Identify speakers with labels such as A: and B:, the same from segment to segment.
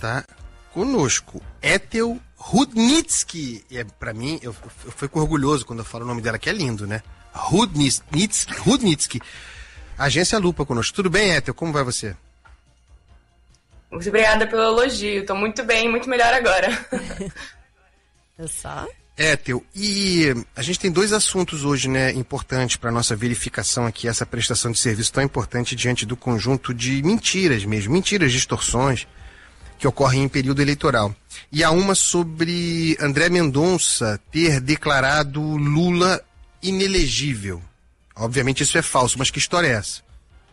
A: está conosco. Ethel Rudnitsky. Para mim, eu fico orgulhoso quando eu falo o nome dela, que é lindo, né? Rudnitsky. Agência Lupa conosco. Tudo bem, Ethel? Como vai você?
B: Muito obrigada pelo elogio. Estou muito bem, muito melhor agora.
C: Eu só...
A: Ethel, e a gente tem dois assuntos hoje, né, importantes para a nossa verificação aqui, essa prestação de serviço tão importante diante do conjunto de mentiras mesmo, mentiras, distorções que ocorrem em período eleitoral. E há uma sobre André Mendonça ter declarado Lula inelegível. Obviamente isso é falso, mas que história é essa?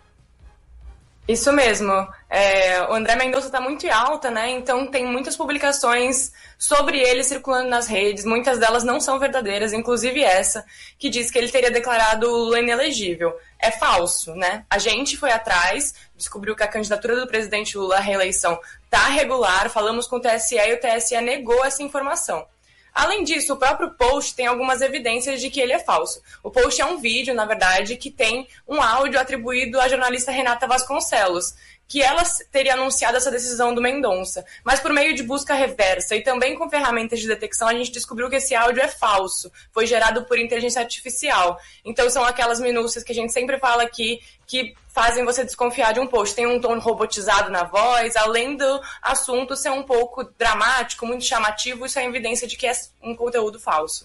B: Isso mesmo. O André Mendonça está muito em alta, né? Então tem muitas publicações sobre ele circulando nas redes. Muitas delas não são verdadeiras, inclusive essa, que diz que ele teria declarado Lula inelegível. É falso, né? A gente foi atrás, descobriu que a candidatura do presidente Lula à reeleição está regular, falamos com o TSE e o TSE negou essa informação. Além disso, o próprio post tem algumas evidências de que ele é falso. O post é um vídeo, na verdade, que tem um áudio atribuído à jornalista Renata Vasconcelos, que ela teria anunciado essa decisão do Mendonça. Mas por meio de busca reversa e também com ferramentas de detecção, a gente descobriu que esse áudio é falso. Foi gerado por inteligência artificial. Então são aquelas minúcias que a gente sempre fala aqui que fazem você desconfiar de um post. Tem um tom robotizado na voz, além do assunto ser um pouco dramático, muito chamativo, isso é evidência de que é um conteúdo falso.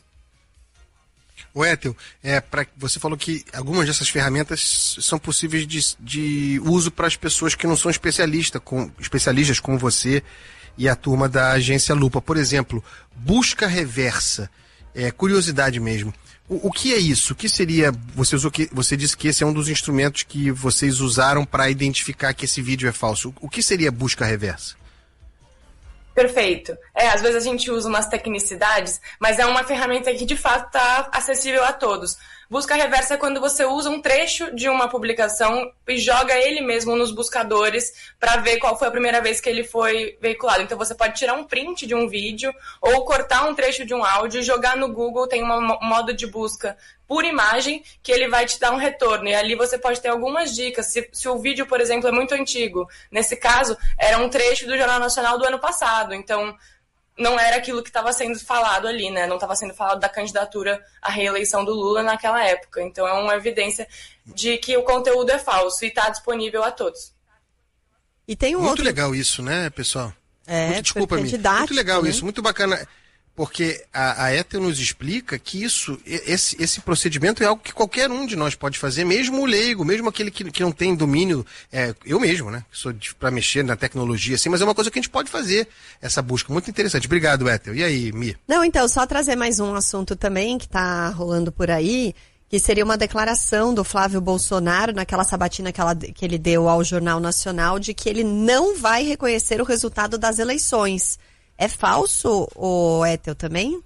A: O Ethel, você falou que algumas dessas ferramentas são possíveis de uso para as pessoas que não são especialistas como você e a turma da Agência Lupa. Por exemplo, busca reversa, curiosidade mesmo. O que é isso? O que seria? Você disse que esse é um dos instrumentos que vocês usaram para identificar que esse vídeo é falso. O que seria busca reversa?
B: Perfeito. Às vezes a gente usa umas tecnicidades, mas é uma ferramenta que de fato está acessível a todos. Busca reversa é quando você usa um trecho de uma publicação e joga ele mesmo nos buscadores para ver qual foi a primeira vez que ele foi veiculado. Então você pode tirar um print de um vídeo ou cortar um trecho de um áudio e jogar no Google, tem um modo de busca por imagem que ele vai te dar um retorno. E ali você pode ter algumas dicas. Se o vídeo, por exemplo, é muito antigo. Nesse caso, era um trecho do Jornal Nacional do ano passado. Então não era aquilo que estava sendo falado ali, né? Não estava sendo falado da candidatura à reeleição do Lula naquela época. Então é uma evidência de que o conteúdo é falso e está disponível a todos.
C: E tem
A: muito legal isso, né, pessoal? Desculpa-me. Muito legal, né? Isso, muito bacana. Porque a Ethel nos explica que esse procedimento é algo que qualquer um de nós pode fazer, mesmo o leigo, mesmo aquele que não tem domínio, eu mesmo, né? Sou para mexer na tecnologia, assim, mas é uma coisa que a gente pode fazer, essa busca. Muito interessante. Obrigado, Ethel. E aí, Mi?
C: Não, então, só trazer mais um assunto também que está rolando por aí, que seria uma declaração do Flávio Bolsonaro naquela sabatina que ele deu ao Jornal Nacional de que ele não vai reconhecer o resultado das eleições. É falso, Ethel, também?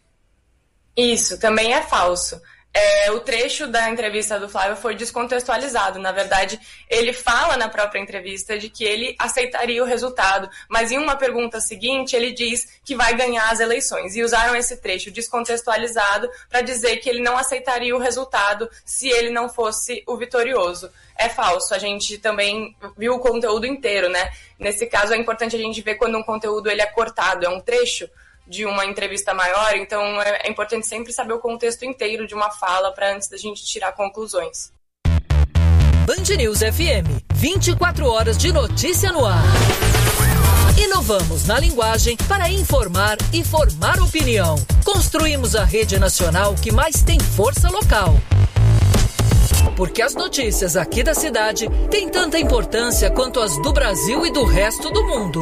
B: Isso, também é falso. O trecho da entrevista do Flávio foi descontextualizado. Na verdade, ele fala na própria entrevista de que ele aceitaria o resultado, mas em uma pergunta seguinte ele diz que vai ganhar as eleições. E usaram esse trecho descontextualizado para dizer que ele não aceitaria o resultado se ele não fosse o vitorioso. É falso, a gente também viu o conteúdo inteiro, né? Nesse caso é importante a gente ver quando um conteúdo ele é cortado, é um trecho de uma entrevista maior, então é importante sempre saber o contexto inteiro de uma fala para antes da gente tirar conclusões.
D: Band News FM, 24 horas de notícia no ar. Inovamos na linguagem para informar e formar opinião. Construímos a rede nacional que mais tem força local. Porque as notícias aqui da cidade têm tanta importância quanto as do Brasil e do resto do mundo.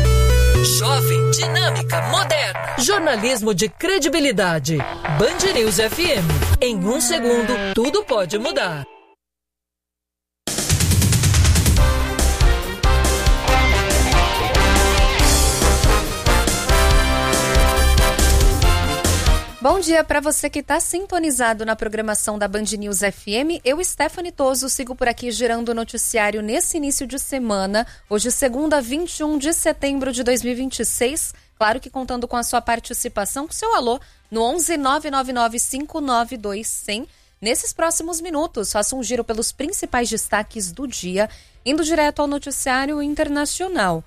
D: Jovem, dinâmica, moderna. Jornalismo de credibilidade. Band News FM. Em um segundo, tudo pode mudar.
E: Bom dia para você que está sintonizado na programação da Band News FM. Eu, Stephanie Toso, sigo por aqui girando o noticiário nesse início de semana. Hoje, segunda, 21 de setembro de 2026. Claro que contando com a sua participação, com seu alô no 11 999 592 100. Nesses próximos minutos, faça um giro pelos principais destaques do dia, indo direto ao noticiário internacional.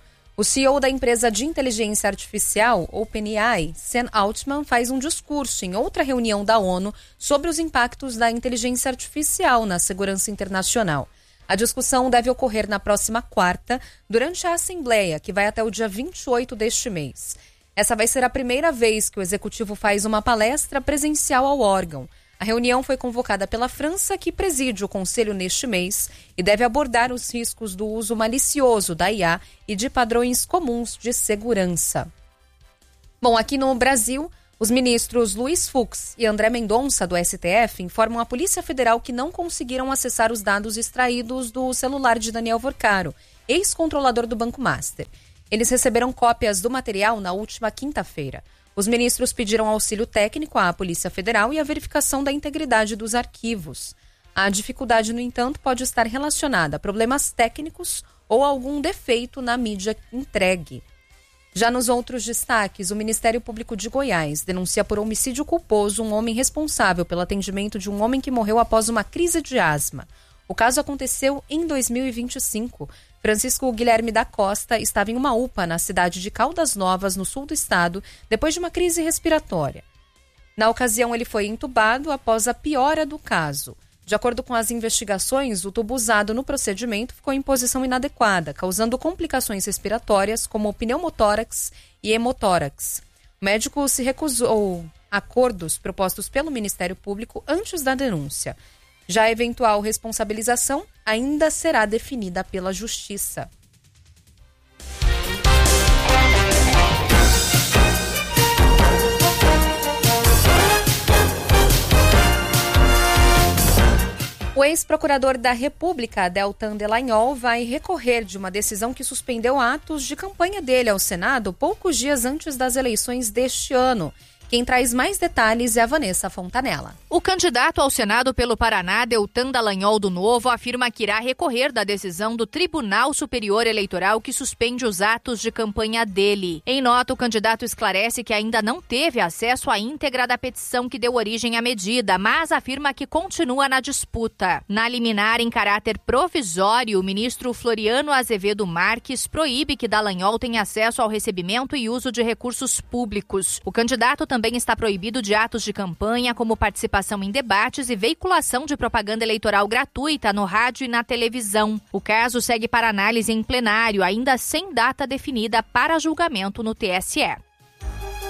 E: O CEO da empresa de inteligência artificial, OpenAI, Sam Altman, faz um discurso em outra reunião da ONU sobre os impactos da inteligência artificial na segurança internacional. A discussão deve ocorrer na próxima quarta, durante a Assembleia, que vai até o dia 28 deste mês. Essa vai ser a primeira vez que o executivo faz uma palestra presencial ao órgão. A reunião foi convocada pela França, que preside o Conselho neste mês, e deve abordar os riscos do uso malicioso da IA e de padrões comuns de segurança. Bom, aqui no Brasil, os ministros Luiz Fux e André Mendonça, do STF, informam a Polícia Federal que não conseguiram acessar os dados extraídos do celular de Daniel Vorcaro, ex-controlador do Banco Master. Eles receberam cópias do material na última quinta-feira. Os ministros pediram auxílio técnico à Polícia Federal e a verificação da integridade dos arquivos. A dificuldade, no entanto, pode estar relacionada a problemas técnicos ou algum defeito na mídia entregue. Já nos outros destaques, o Ministério Público de Goiás denuncia por homicídio culposo um homem responsável pelo atendimento de um homem que morreu após uma crise de asma. O caso aconteceu em 2025. Francisco Guilherme da Costa estava em uma UPA na cidade de Caldas Novas, no sul do estado, depois de uma crise respiratória. Na ocasião, ele foi entubado após a piora do caso. De acordo com as investigações, o tubo usado no procedimento ficou em posição inadequada, causando complicações respiratórias como pneumotórax e hemotórax. O médico se recusou a acordos propostos pelo Ministério Público antes da denúncia. Já a eventual responsabilização ainda será definida pela Justiça. O ex-procurador da República, Deltan Dallagnol, vai recorrer de uma decisão que suspendeu atos de campanha dele ao Senado poucos dias antes das eleições deste ano. Quem traz mais detalhes é a Vanessa Fontanella.
F: O candidato ao Senado pelo Paraná, Deltan Dallagnol do Novo, afirma que irá recorrer da decisão do Tribunal Superior Eleitoral que suspende os atos de campanha dele. Em nota, o candidato esclarece que ainda não teve acesso à íntegra da petição que deu origem à medida, mas afirma que continua na disputa. Na liminar em caráter provisório, o ministro Floriano Azevedo Marques proíbe que Dallagnol tenha acesso ao recebimento e uso de recursos públicos. O candidato também está proibido de atos de campanha, como participação em debates e veiculação de propaganda eleitoral gratuita no rádio e na televisão. O caso segue para análise em plenário, ainda sem data definida para julgamento no TSE.